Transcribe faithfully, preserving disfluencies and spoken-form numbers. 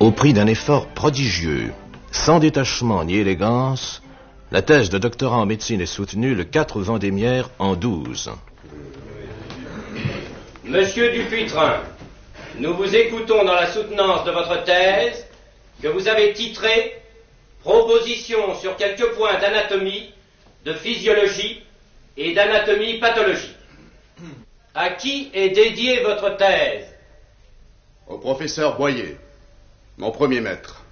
Au prix d'un effort prodigieux, sans détachement ni élégance, la thèse de doctorat en médecine est soutenue le quatre Vendémiaire en douze. Monsieur Dupuytren, nous vous écoutons dans la soutenance de votre thèse que vous avez titrée « Proposition sur quelques points d'anatomie, de physiologie et d'anatomie pathologique ». À qui est dédiée votre thèse? Au professeur Boyer, mon premier maître.